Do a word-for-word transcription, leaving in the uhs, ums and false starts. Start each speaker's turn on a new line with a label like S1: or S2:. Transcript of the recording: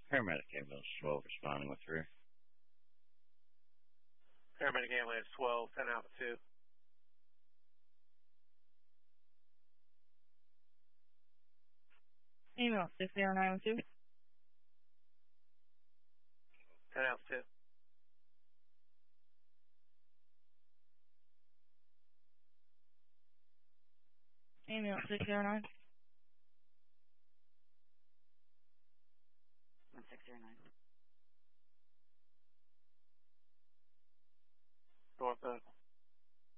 S1: Paramedic ambulance twelve responding with rear.
S2: Paramedic ambulance twelve, ten Alpha two.
S3: Email six zero nine two.
S2: ten Alpha two.
S3: Email six zero nine.
S4: one six zero nine.
S2: North uh,